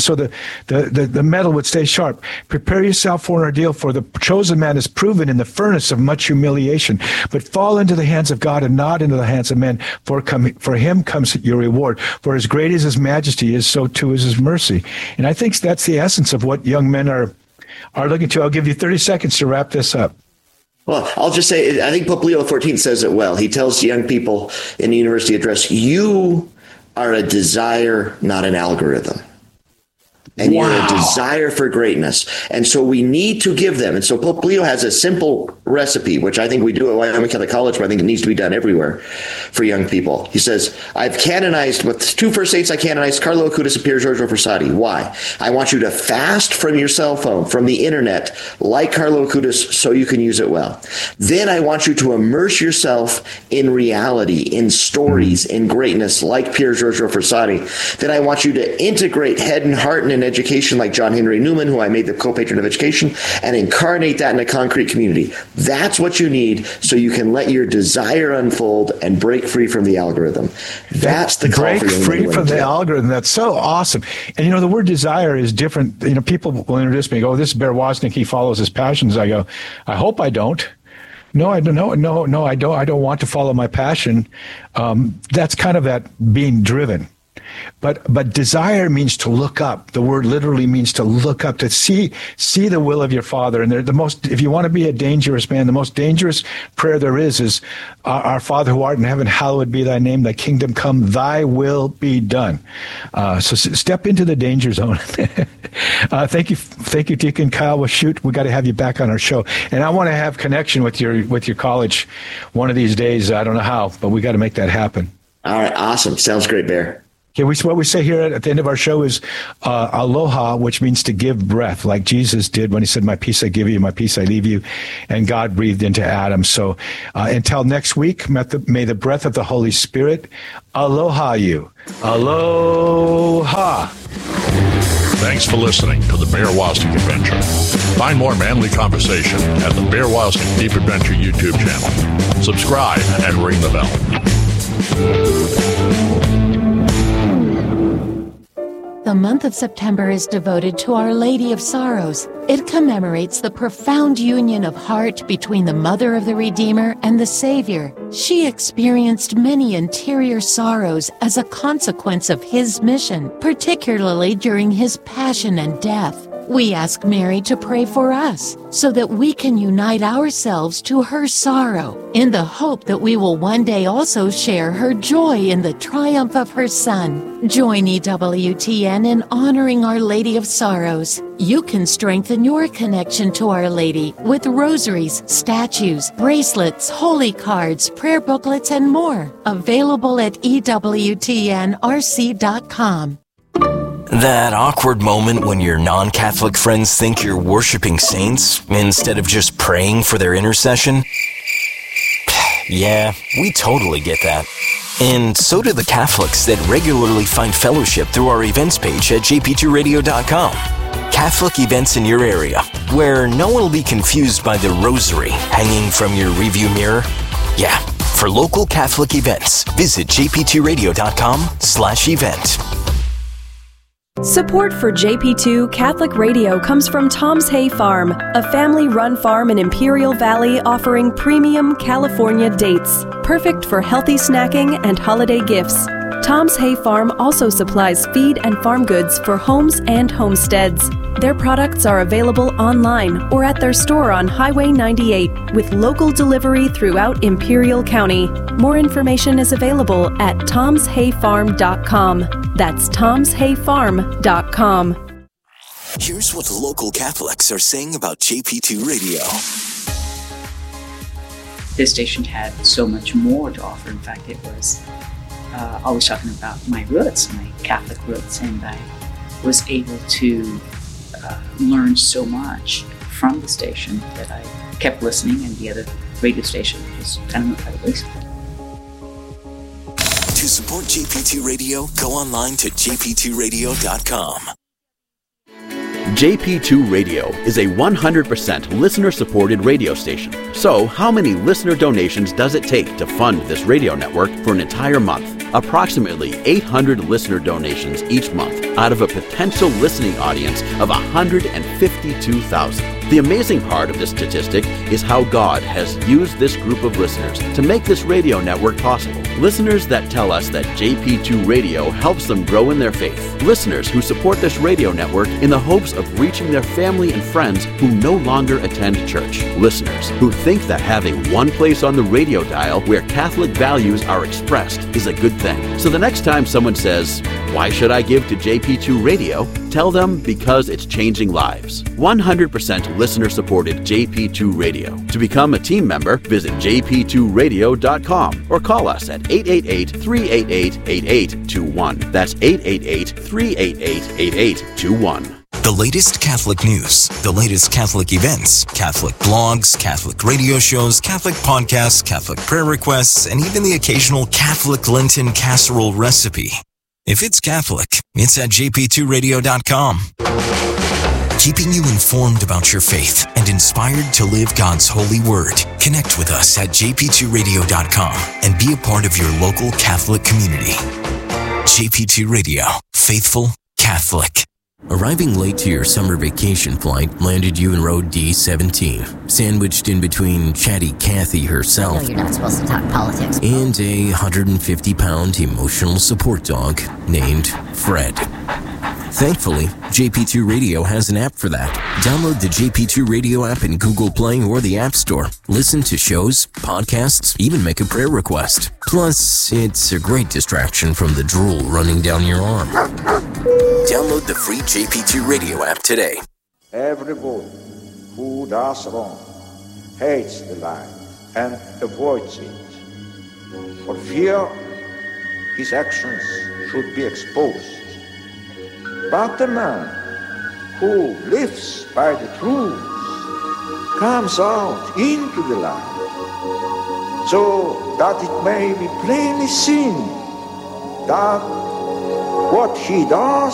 the metal would stay sharp. Prepare yourself for an ordeal, for the chosen man is proven in the furnace of much humiliation, but fall into the hands of God and not into the hands of men, for him comes your reward. For as great as his majesty is, so too is his mercy. And I think that's the essence of what young men are looking to. I'll give you 30 seconds to wrap this up. Well, I'll just say, I think Pope Leo XIV says it well. He tells young people in the university address, you are a desire, not an algorithm. And you're a desire for greatness. And so we need to give them. And so Pope Leo has a simple recipe, which I think we do at Wyoming Catholic College, but I think it needs to be done everywhere for young people. He says, I've canonized, with the two first saints I canonized, Carlo Acutis and Pier Giorgio Frassati. Why? I want you to fast from your cell phone, from the internet, like Carlo Acutis, so you can use it well. Then I want you to immerse yourself in reality, in stories, in greatness, like Pier Giorgio Frassati. Then I want you to integrate head and heart and education like John Henry Newman, who I made the co-patron of education, and incarnate that in a concrete community. That's what you need so you can let your desire unfold and break free from the algorithm. That's the call. Break free from the algorithm. That's so awesome. And, the word desire is different. People will introduce me and go, this is Bear Wozniak, he follows his passions. I go, I hope I don't. No, I don't. No, I don't. I don't want to follow my passion. That's kind of that being driven. But desire means to look up. The word literally means to look up, to see the will of your Father. And if you want to be a dangerous man, the most dangerous prayer there is our Father who art in heaven, hallowed be thy name, thy kingdom come, thy will be done. So step into the danger zone. Thank you, Deacon Kyle. Well, shoot, we got to have you back on our show. And I want to have connection with your college one of these days. I don't know how, but we got to make that happen. All right. Awesome. Sounds great, Bear. Okay, what we say here at the end of our show is aloha, which means to give breath, like Jesus did when he said, my peace I give you, my peace I leave you, and God breathed into Adam. So until next week, may the breath of the Holy Spirit aloha you. Aloha. Thanks for listening to the Bear Wozniak Adventure. Find more manly conversation at the Bear Wozniak Deep Adventure YouTube channel. Subscribe and ring the bell. The month of September is devoted to Our Lady of Sorrows. It commemorates the profound union of heart between the Mother of the Redeemer and the Savior. She experienced many interior sorrows as a consequence of his mission, particularly during his passion and death. We ask Mary to pray for us so that we can unite ourselves to her sorrow in the hope that we will one day also share her joy in the triumph of her Son. Join EWTN in honoring Our Lady of Sorrows. You can strengthen your connection to Our Lady with rosaries, statues, bracelets, holy cards, prayer booklets, and more. Available at EWTNRC.com. That awkward moment when your non-Catholic friends think you're worshiping saints instead of just praying for their intercession? Yeah, we totally get that. And so do the Catholics that regularly find fellowship through our events page at jp2radio.com. Catholic events in your area, where no one will be confused by the rosary hanging from your review mirror. Yeah, for local Catholic events, visit jp2radio.com/event. Support for JP2 Catholic Radio comes from Tom's Hay Farm, a family-run farm in Imperial Valley offering premium California dates, perfect for healthy snacking and holiday gifts. Tom's Hay Farm also supplies feed and farm goods for homes and homesteads. Their products are available online or at their store on Highway 98 with local delivery throughout Imperial County. More information is available at tomshayfarm.com. That's tomshayfarm.com. Here's what local Catholics are saying about JP2 Radio. This station had so much more to offer. In fact, it was always talking about my roots, my Catholic roots, and I was able to learn so much from the station that I kept listening, and the other radio station just kind of went by the wayside. To support JP2 Radio, go online to jp2radio.com. JP2 Radio is a 100% listener-supported radio station. So, how many listener donations does it take to fund this radio network for an entire month? Approximately 800 listener donations each month out of a potential listening audience of 152,000. The amazing part of this statistic is how God has used this group of listeners to make this radio network possible. Listeners that tell us that JP2 Radio helps them grow in their faith. Listeners who support this radio network in the hopes of reaching their family and friends who no longer attend church. Listeners who think that having one place on the radio dial where Catholic values are expressed is a good thing. So the next time someone says, "Why should I give to JP2 Radio?" tell them because it's changing lives. 100% listener-supported JP2 Radio. To become a team member, visit jp2radio.com or call us at 888-388-8821. That's 888-388-8821. The latest Catholic news, the latest Catholic events, Catholic blogs, Catholic radio shows, Catholic podcasts, Catholic prayer requests, and even the occasional Catholic Lenten casserole recipe. If it's Catholic, it's at jp2radio.com. Keeping you informed about your faith and inspired to live God's holy word. Connect with us at jp2radio.com and be a part of your local Catholic community. JP2 Radio, faithful, Catholic. Arriving late to your summer vacation flight landed you in row D17, sandwiched in between chatty Kathy herself. I know you're not supposed to talk politics. And a 150-pound emotional support dog named Fred. Thankfully, JP2 Radio has an app for that. Download the JP2 Radio app in Google Play or the App Store. Listen to shows, podcasts, even make a prayer request. Plus, it's a great distraction from the drool running down your arm. Download the free JP2 Radio app today. Everybody who does wrong hates the light and avoids it. For fear his actions should be exposed. But the man who lives by the truth comes out into the light, so that it may be plainly seen that what he does